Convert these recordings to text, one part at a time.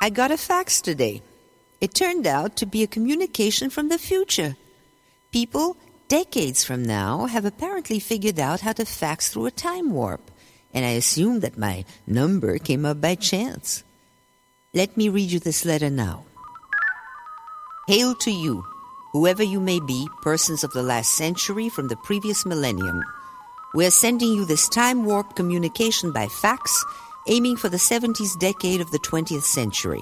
I got a fax today. It turned out to be a communication from the future. People, decades from now, have apparently figured out how to fax through a time warp, and I assume that my number came up by chance. Let me read you this letter now. Hail to you, whoever you may be, persons of the last century from the previous millennium. We are sending you this time warp communication by fax, aiming for the 70s decade of the 20th century.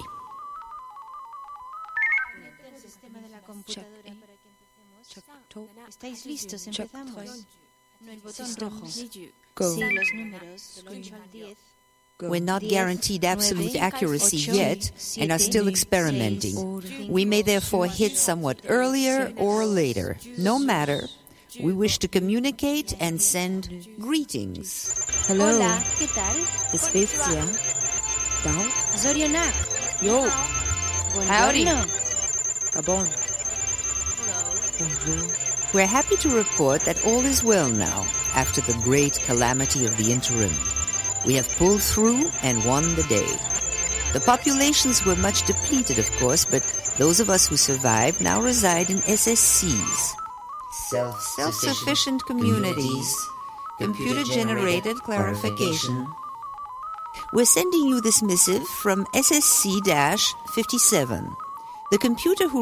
¿Estáis listos? Empezamos. El botón rojo. Go. Sí, los números. 8 al 10. We're not guaranteed absolute accuracy 8, yet and are still experimenting. We may therefore hit somewhat earlier or later. No matter. We wish to communicate and send greetings. Hello. Hola, ¿qué tal? Spezia. Dao. Zorionak. Yo. Howdy. Buongiorno. Gabon. Bonjour. We're happy to report that all is well now after the great calamity of the interim. We have pulled through and won the day. The populations were much depleted, of course, but those of us who survived now reside in SSCs. Self-sufficient communities. Computer-generated clarification. We're sending you this missive from SSC-57. The computer who